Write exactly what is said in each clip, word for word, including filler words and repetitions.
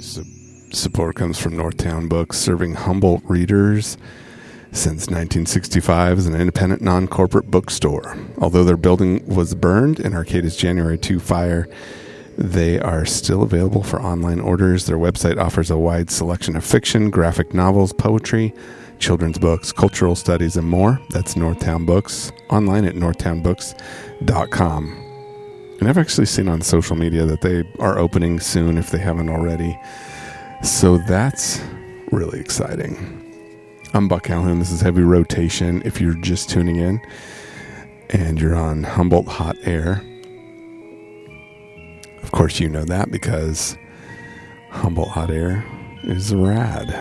Su- support comes from Northtown Books, serving Humboldt readers since nineteen sixty-five as an independent, non-corporate bookstore. Although their building was burned in Arcata's January second fire, they are still available for online orders. Their website offers a wide selection of fiction, graphic novels, poetry, children's books, cultural studies, and more. That's Northtown Books, online at northtown books dot com. And I've actually seen on social media that they are opening soon if they haven't already. So that's really exciting. I'm Buck Calhoun. This is Heavy Rotation. If you're just tuning in and you're on Humboldt Hot Air, of course you know that because Humboldt Hot Air is rad.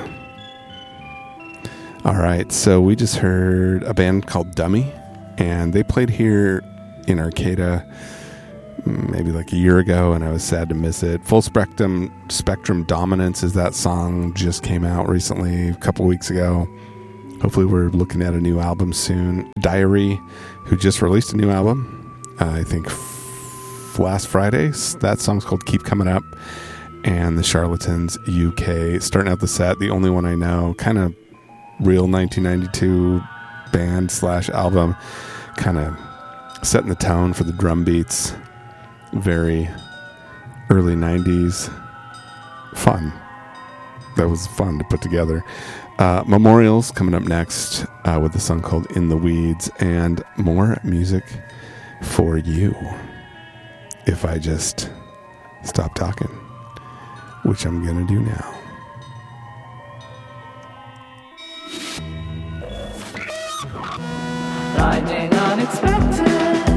All right, so we just heard a band called Dummy, and they played here in Arcata maybe like a year ago, and I was sad to miss it. Full Spectrum Spectrum Dominance is that song, just came out recently, a couple weeks ago. Hopefully we're looking at a new album soon. Diary, who just released a new album, uh, I think f- last Friday. That song's called Keep Coming Up. And the Charlatans U K, starting out the set, the only one I know, kind of real nineteen ninety-two band slash album, kind of setting the tone for the drum beats. Very early nineties. Fun. That was fun to put together. Uh, Memorials coming up next uh, with a song called In the Weeds, and more music for you if I just stop talking, which I'm going to do now.